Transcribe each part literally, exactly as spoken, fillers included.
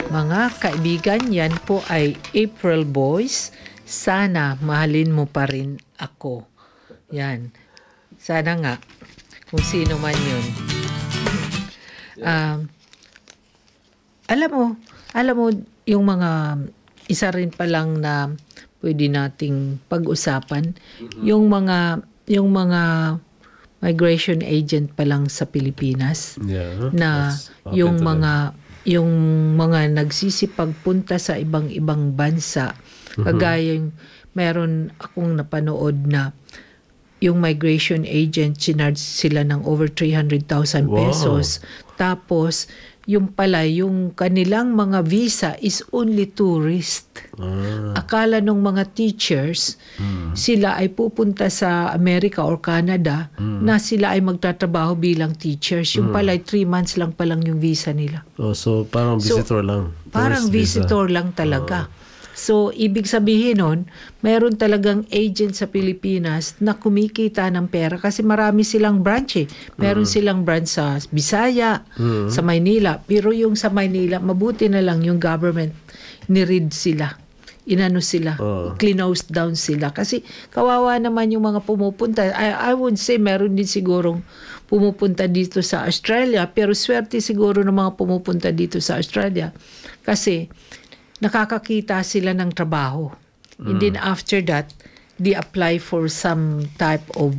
Mga kaibigan, yan po ay April Boys. Sana mahalin mo pa rin ako. Yan. Sana nga. Kung sino man yun. Um, alam mo, alam mo, yung mga, isa rin pa lang na pwede nating pag-usapan, mm-hmm. yung mga, yung mga migration agent pa lang sa Pilipinas, yeah, na yung mga, yung mga nagsisipagpunta sa ibang-ibang bansa, mm-hmm. kagaya yung, meron akong napanood na yung migration agent, sinarge sila ng over three hundred thousand pesos. Wow. Tapos, yung pala, yung kanilang mga visa is only tourist. Ah. Akala nung mga teachers, hmm. sila ay pupunta sa America or Canada, hmm. na sila ay magtatrabaho bilang teachers. Yung hmm. pala, three months lang palang yung visa nila. Oh, so, parang visitor so, lang. Parang visitor visa. lang talaga. Oh. So, ibig sabihin nun, mayroon talagang agent sa Pilipinas na kumikita ng pera kasi marami silang branch eh. Meron mm. silang branch sa Bisaya, mm. sa Maynila. Pero yung sa Maynila, mabuti na lang yung government, niread sila. Inano sila. Oh. Closed down sila. Kasi kawawa naman yung mga pumupunta. I, I would say meron din sigurong pumupunta dito sa Australia. Pero swerte siguro ng mga pumupunta dito sa Australia. Kasi nakakakita sila ng trabaho. Mm. And then after that, they apply for some type of,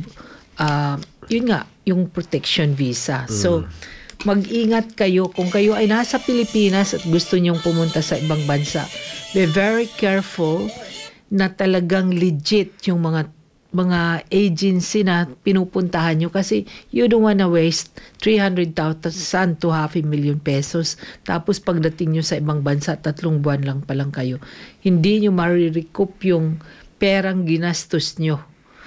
uh, yun nga, yung protection visa. Mm. So, mag-ingat kayo. Kung kayo ay nasa Pilipinas at gusto nyong pumunta sa ibang bansa, be very careful na talagang legit yung mga mga agency na pinupuntahan nyo kasi you don't wanna waste three hundred thousand to half a million pesos. Tapos pagdating nyo sa ibang bansa, tatlong buwan lang palang kayo. Hindi nyo marirecoup yung perang ginastos nyo.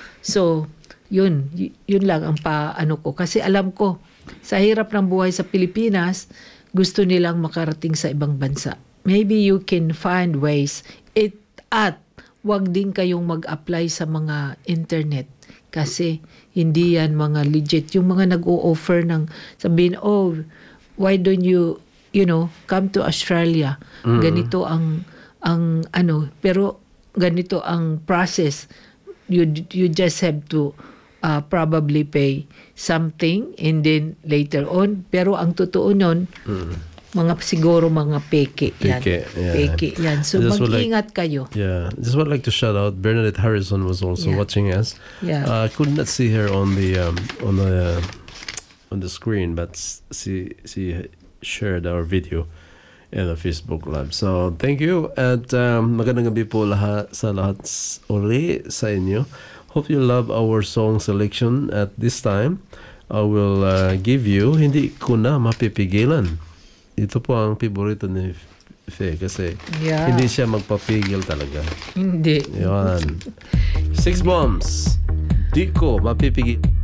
So, yun. Y- yun lang ang paano ko. Kasi alam ko, sa hirap ng buhay sa Pilipinas, gusto nilang makarating sa ibang bansa. Maybe you can find ways it at wag din kayong mag-apply sa mga internet kasi hindi yan mga legit. Yung mga nag-o-offer ng sabihin, oh, why don't you, you know, come to Australia? Mm. Ganito ang, ang ano, pero ganito ang process. You, you just have to uh, probably pay something and then later on. Pero ang totoo nun, mm. mga siguro mga peke yan. Peke, yeah. Peke yan. So mag-ingat like, kayo. Yeah. Just would like to shout out Bernadette Harrison was also yeah. watching us. Yeah. Uh, I could not see her on the um, on the uh, on the screen, but she she shared our video in the Facebook Live. So thank you at um, magandang gabi po lahat sa lahat uli sa inyo. Hope you love our song selection at this time. I will uh, give you Hindi Ko Na Mapipigilan. Ito po ang favorito ni Fe kasi yeah. hindi siya magpapigil talaga. Hindi. Yan. Six Bombs. Di ko mapipigil.